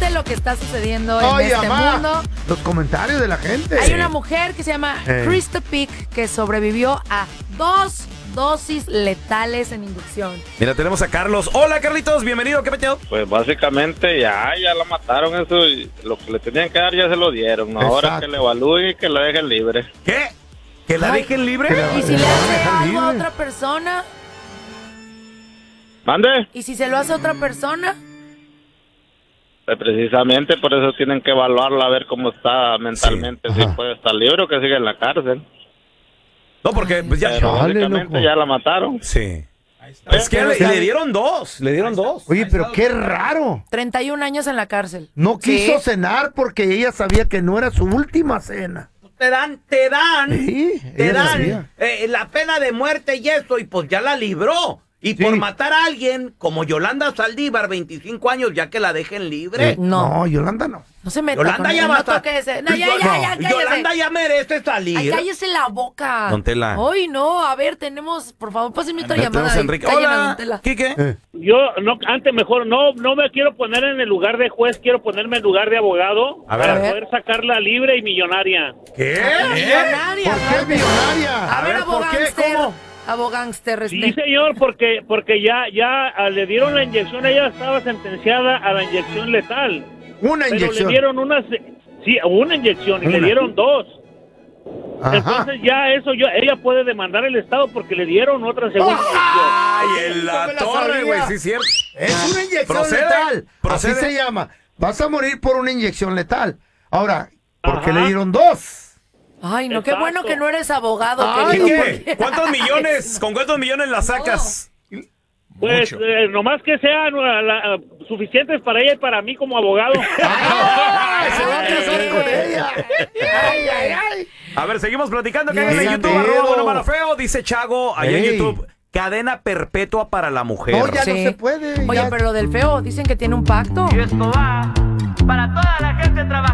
de lo que está sucediendo en este mundo. Los comentarios de la gente. Hay una mujer que se llama Krista Pick que sobrevivió a 2 dosis letales en inyección. Mira, tenemos a Carlos. Hola, Carlitos, bienvenido. ¿Qué pecho? Pues básicamente ya la mataron eso y lo que le tenían que dar ya se lo dieron. Ahora que le evalúen y que la dejen libre. ¿Qué? ¿Que la dejen libre? ¿Y si le hace algo a otra persona? ¿Mande? ¿Y si se lo hace a otra persona? Pues precisamente por eso tienen que evaluarla a ver cómo está mentalmente, si puede estar libre o que siga en la cárcel. No, porque pues ya... Pero básicamente ya la mataron. Sí. Es que le dieron 2. Le dieron 2. Oye, pero qué raro. 31 años en la cárcel. No quiso cenar porque ella sabía que no era su última cena. Te dan la pena de muerte y eso, y pues ya la libró. Y por matar a alguien, como Yolanda Saldívar, 25 años, ya que la dejen libre. No, Yolanda no. No se meta Yolanda con ya él, va a no estar. toque ese. No, ya, cállese. Yolanda ya merece salir. Ay, cállese la boca. Don Tela. Ay, no, a ver, tenemos, por favor, pásenme otra llamada. Tenemos a Enrique. Callen a Hola, Don Tela. ¿Qué? Yo, antes mejor, no me quiero poner en el lugar de juez, quiero ponerme en el lugar de abogado para poder sacarla libre y millonaria. ¿Qué? Millonaria. ¿Por qué millonaria? A ver, abogánster. ¿Cómo? Abogánster. Sí, señor, porque ya le dieron la inyección, ella estaba sentenciada a la inyección letal. Una inyección. Pero le dieron una inyección y le dieron 2. Ajá. Entonces ya ella puede demandar al Estado porque le dieron otra segunda inyección. ¡Ay, en la torre, güey! Sí, cierto. Es una inyección letal. Así se llama. Vas a morir por una inyección letal. Ahora, ¿por qué le dieron 2? Ay, no, qué bueno que no eres abogado. Ay, ¿Qué? ¿Cuántos millones? ¿Con cuántos millones la sacas? Pues nomás que sean suficientes para ella y para mí como abogado. Se va a casar con ella. Ay. A ver, seguimos platicando. Que en YouTube, @BuenoMaloFeo, dice Chago, allá en YouTube. Cadena perpetua para la mujer. No, ya no se puede. Oye, pero lo del feo, dicen que tiene un pacto. Y esto va para toda la gente trabajadora.